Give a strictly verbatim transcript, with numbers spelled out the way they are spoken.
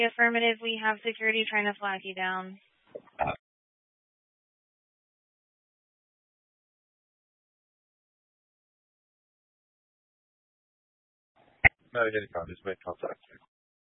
Affirmative, we have security trying to flag you down. No, any problem. Just make contact.